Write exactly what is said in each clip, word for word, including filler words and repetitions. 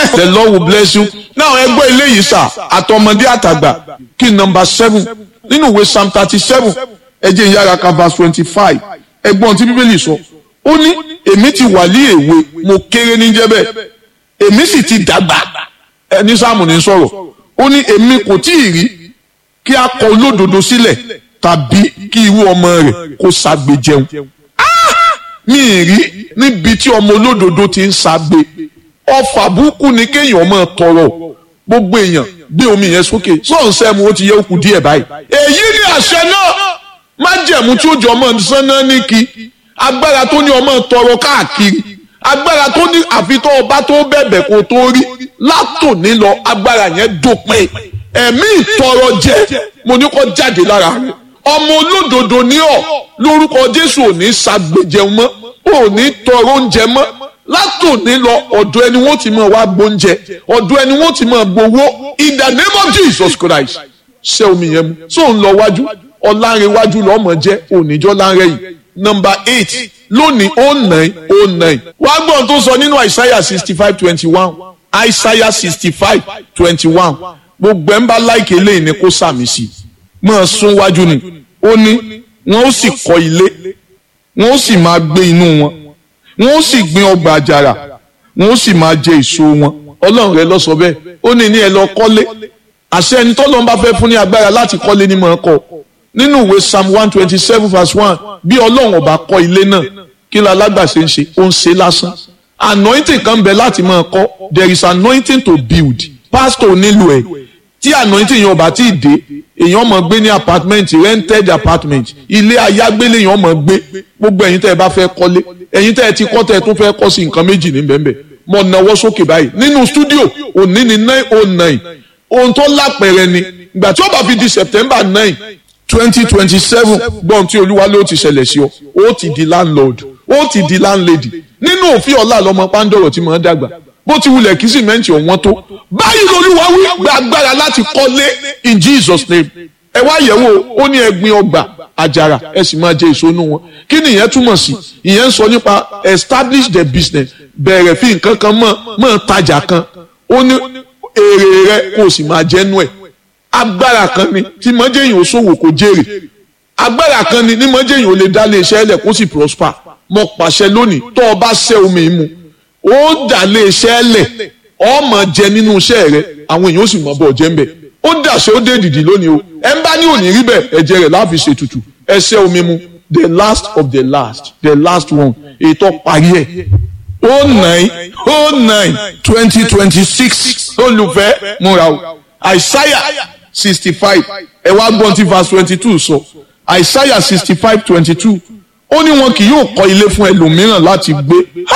The Lord will bless you. Now ẹgbẹ́ eléyìí sà àtọmọdé àtàgbà kí number seven nínú ìwé Psalm thirty seven ẹjẹ ìyára ka verse twenty five ẹgbọ́n tí Bíbélì sọ ó ní èmi ti wà ní èwe mo kéré ní jẹ́bẹ̀ èmi sì ti dàgbà ẹni Sáàmù ní sọ̀rọ̀ ó ní èmi kò tí ì rí kí a kọ olódodo sílẹ̀ tàbí kí irú ọmọ rẹ̀ kó ṣagbe jẹun mi ì rí níbi tí ọmọ olódodo ti ń ṣagbe ọfà burúkú ni kéèyàn máa tọrọ gbogbo èèyàn gbé omi yẹn sókè sọ̀nsẹ́ mu ó ti yẹ òkú díẹ̀ báyìí. èyí ni àṣẹ náà májẹ̀mú tí ó jọ ọmọ sánná ní kí agbára tó ní ọmọ tọrọ káàkiri agbára tó ní àfitọ́ ọba tó bẹ̀bẹ̀ kó tó rí látòní lọ agbára yẹn dópin ẹ̀mí ìtọrọ jẹ mo ní kó jáde lára rẹ̀ ọmọ olódodo ní ọ lórúkọ Jésù ò ní ṣàgbéjẹun mọ́ ò ní tọrọ oúnjẹ mọ́ látòní lọ ọ̀dọ̀ ẹni wọ́n ti máa wá gbóúnjẹ ọ̀dọ̀ ẹni wọ́n ti máa gbowó in the name of Jesus Christ ṣé omi yẹn mu tó ń lọ wájú ọ̀làǹrẹ̀wájú lọ́mọ jẹ́ oníjọ́ láǹrẹ̀ yìí number eight lónìí oh nine oh nine wàá gbọ́n tó sọ nínú Isaiah sixty five twenty one Isaiah sixty five twenty one gbogbo ẹ̀ ń bá láìkè eléyìí ni kó sàmì sí máa sún wájú ni ó ní wọn ó sì kọ́ ilé wọn ó sì máa gbé inú wọn wọn ó sì gbin ọgbà àjàrà wọn ó sì máa jẹ èso wọn Ọlọ́run rẹ ló sọ bẹ́ẹ̀ ó ní ní ẹ lọ kọ́lé àṣẹ ẹni tọ́lọ́run bá fẹ́ fún ní agbára láti kọ́lé ní máa kọ́ nínú ìwé Psalm one twenty seven verse one bí Ọlọ́run ọba kọ́ ilé náà kí la lágbàṣe ń ṣe ó ń ṣe lásán anointing kan bẹ láti máa kọ́ there is anointing to build pastor nílò ẹ̀ tí anointing yẹn ọba tí ì dé èèyàn máa gbé ní apartment rented apartment ilé ayágbélé èèyàn máa gbé gbogbo ẹ̀yin tẹ́ ẹ bá fẹ́ kọ́lé ẹ̀yin tẹ́ ẹ ti kọ́ tẹ́ ẹ tún fẹ́ kọ́ sí nǹkan méjì ní bẹ́ẹ̀ mo nawọ́ sókè báyìí nínú studio òní ní nine oh nine ohun tó lápẹ̀rẹ̀ ni ìgbà tí ó bá fi di September nine twenty twenty seven gbọ́n tí Olúwa ló ti ṣẹlẹ̀ sí ọ ó ti di landlord ó ti di landlady nínú òfin ọ̀la lọ́mọ pàǹdọ̀rọ̀ tí mo ń dàgbà bó ti wulẹ̀ kí sìmẹ́ǹtì ọ̀wọ́n tó báyìí lolúwa wí gba agbára láti kọ́lé in Jesus name ẹ wá yẹ̀wò ó ní ẹ gbin ọgbà àjàrà ẹ sì máa jẹ èso inú wọn kí ni ìyẹn túmọ̀ sí ìyẹn ń sọ nípa establish the business bẹ̀rẹ̀ fi nǹkan kan mọ́ mọ́ tajà kan ó ní èrè rẹ kó o sì máa jẹ́nu ẹ̀ agbára kan ni tí mọ́jẹ́yìn ò ṣòwò kò jèrè agbára kan ni ní mọ́jẹ́yìn ò lè dá lé iṣẹ́ ẹlẹ̀ kó sì prosper mo pàṣẹ lónìí tó o bá ṣẹ́ omi mu ó dà lé iṣẹ́ ẹlẹ̀ ọmọ jẹ nínú iṣẹ́ rẹ àwọn èèyàn ó sì mọ̀ bọ̀ jẹ́ ń bẹ̀ ó dàṣẹ ó dé dìdì lónìí o ẹ ń bá ní òní rí bẹ́ẹ̀ ẹ̀jẹ̀ rẹ̀ láfi ṣètùtù ẹ ṣẹ́ omi mu the last of the last the last one ètò parí ẹ̀ oh nine oh nine twenty twenty six olùfẹ́ múra o Isaiah sixty five ẹ wá gbọ́n tí verse twenty two sọ Isaiah sixty five twenty two ó ní wọn kì yóò kọ́ ilé fún ẹlòmíràn láti gbé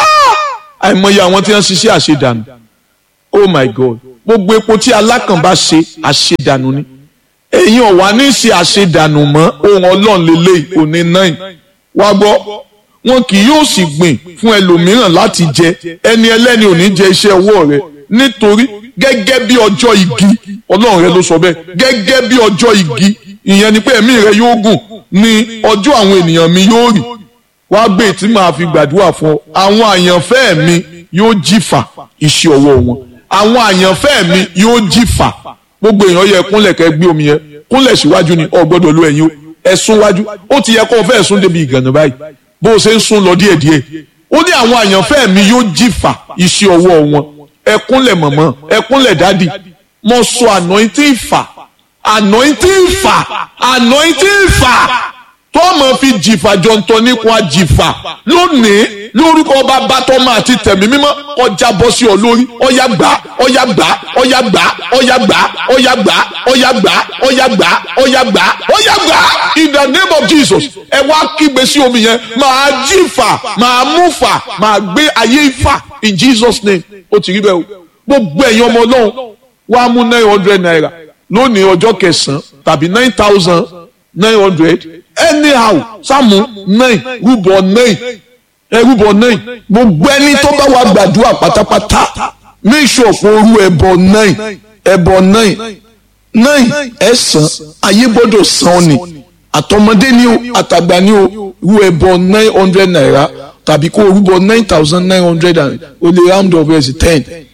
àìmọye àwọn tí wọ́n ṣiṣẹ́ àṣedànù oh my God gbogbo epo tí alákàn bá ṣe àṣedànù ni ẹ̀yin ọ̀wá ní ṣe àṣedànù mọ́ ohun Ọlọ́run lélẹ́yìí òní nine wá gbọ́ wọn kì yóò sì gbìn fún ẹlòmíràn láti jẹ ẹni ẹlẹ́ni ò ní jẹ iṣẹ́ ọwọ́ rẹ̀ nítorí gẹ́gẹ́ bí ọjọ́ igi Ọlọ́run rẹ ló sọ bẹ́ẹ̀ gẹ́gẹ́ bí ọjọ́ igi ìyẹn ni pé ẹ̀mí rẹ yóò gùn ní ọjọ́ àwọn ènìyàn mi yóò rí wá gbé tí màá fi gbàdúrà fún ọ àwọn àyànfẹ́ mi yóò jìfà iṣẹ́ ọwọ́ wọn àwọn àyànfẹ́ mi yóò jìfà gbogbo èèyàn yẹ kúnlẹ̀ kẹ́ gbé omi yẹn kúnlẹ̀ síwájú ni o gbọ́dọ̀ lo ẹ̀yìn ẹ̀sùn wájú ó ti yẹ kó o fẹ́ sún débi ìgànnà báyìí bó o ṣe ń sún lọ díẹ̀díẹ̀ ó ní àwọn àyànfẹ́ mi yóò jìfà iṣẹ́ ọwọ́ wọn ẹkúnlẹ̀ mọ̀mọ́ ẹkúnlẹ̀ dádì mo sọ anointing fà anointing fà anointing fà tó mọ̀ fi jìfà jọ̀ǹtọ̀ nípa jìfà lónìí lórúkọ bàbá tọ́mọ àti tẹ̀mí mímọ́ ọjà bọ́ sí ọ lórí ọ̀yà gbà ọ̀yà gbà ọ̀yà gbà ọ̀yà gbà ọ̀yà gbà ọ̀yà gbà ọ̀yà gbà ọ̀yà gbà ọ̀yà gbà in the name of Jesus ẹ wá kígbe sí omi yẹn máa jìfà máa mú fà máa gbé ayé fà in Jesus name ó ti rí bẹ́ẹ̀ o gbogbo ẹ̀yin ọmọ Ọlọ́run wàá mú nine hundred naira lónìí ọjọ́ kẹsàn-án tàbí nine thousand nine hundred anyhow sáàmù nine rúbọ nine ẹ rúbọ nine gbogbo ẹni tó bá wà gbàdúrà pátápátá make sure kó rú ẹbọ nine ẹbọ nine nine ẹ̀sán ayé gbọ́dọ̀ san ni àtọmọdé ni o àtàgbà ni o rú ẹbọ nine hundred naira tàbí kó rúbọ nine thousand nine hundred and o lè round up as ten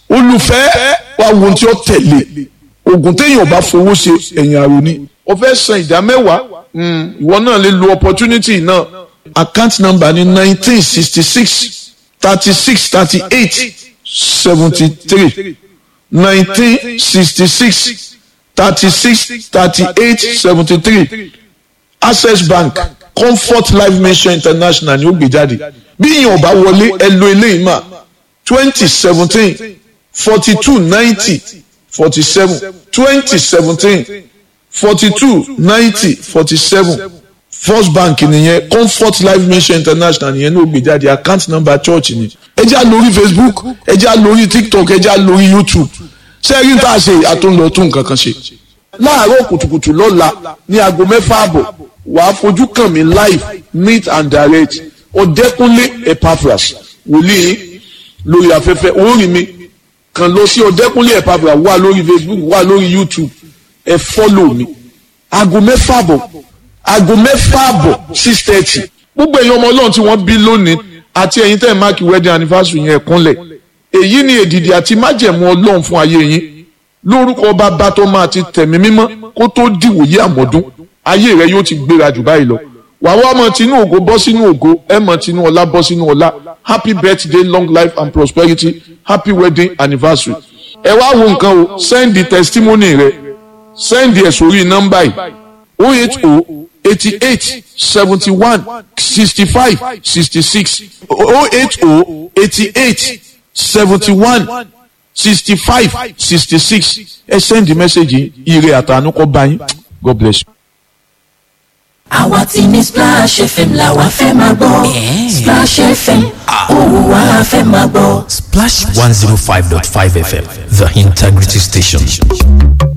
olùfẹ́ wa wo tí ó tẹ̀lé oògùn téèyàn bá fowó ṣe ẹ̀yìn àrò ni ó fẹ́ san ìdá mẹ́wàá ìwọ náà lè lo opportunity náà account number ní nineteen sixty six thirty six thirty eight seventy three nineteen sixty six thirty six thirty eight seventy three Access Bank Comfort Life Mission International ni ó gbé jáde bí ìyẹn ò bá wọlé ẹ lo eléyìí mà twenty seventeen forty two ninety forty seven twenty seventeen forty two ninety forty seven First Bank nìyẹn Comfort Life Mission International nìyẹn ní ó gbé jáde account number church ni ẹ já lórí Facebook ẹ já lórí TikTok ẹ já lórí YouTube ṣé rí tá a ṣe àtúndọ̀ tún nǹkan kan ṣe láàárọ̀ kùtùkùtù lọ́la ní aago mẹ́fà àbọ̀ wàá fojú kàn mí live meet and direct Ọ̀dẹ́kúnlé Epaphras wòlíì lórí afẹ́fẹ́ orí mi kàn lọ sí Ọ̀dẹ́kúnlé Epaphras wà lórí Facebook wà lórí YouTube ẹ follow mi aago mẹ́fà àbọ̀ aago mẹ́fà àbọ̀ six thirty gbogbo èèyàn ọmọ Ọlọ́run tí wọ́n bí lónìí àti ẹ̀yin tẹ́ ẹ̀ máàkì wedding anniversary yẹn kúnlẹ̀ èyí ni èdìdì àti májẹ̀mú Ọlọ́run fún ayé yín lórúkọ Bàbá tó máa ti tẹ̀mí mímọ́ kó tó dìwòye àmọ́dún ayé rẹ yóò ti gbéra jù báyìí lọ wàá wá mọ tinú ògo bọ́ sínú ògo ẹ mọ tinú ọlá bọ́ sínú ọlá happy birthday long life and prosperity happy wedding anniversary ẹ wá wo nǹkan o send the testimony rẹ send ẹ sórí nọ́mbà yìí oh eight oh eighty eight seventy one sixty five sixty six oh eight oh eighty eight seventy one sixty five sixty six ẹ send the message ire àtànú kó bá yín God bless you. àwa tí ní Splash F M la wa fẹ́ máa gbọ́ Splash F M òun wa fẹ́ máa gbọ́. Splash one zero five dot five F M, the integrity station.